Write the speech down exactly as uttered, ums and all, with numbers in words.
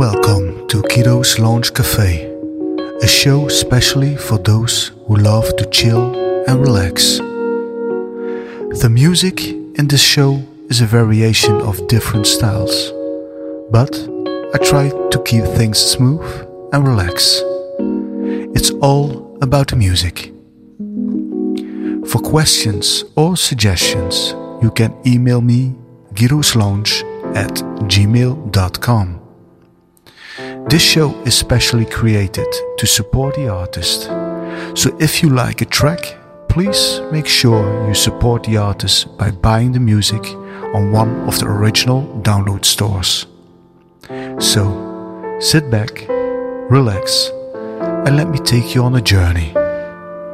Welcome to Guido's Lounge Cafe, a show specially for those who love to chill and relax. The music in this show is a variation of different styles, but I try to keep things smooth and relaxed. It's all about the music. For questions or suggestions, you can email me guidoslounge at gmail dot com. This show is specially created to support the artist. So if you like a track, please make sure you support the artist by buying the music on one of the original download stores. So sit back, relax, and let me take you on a journey.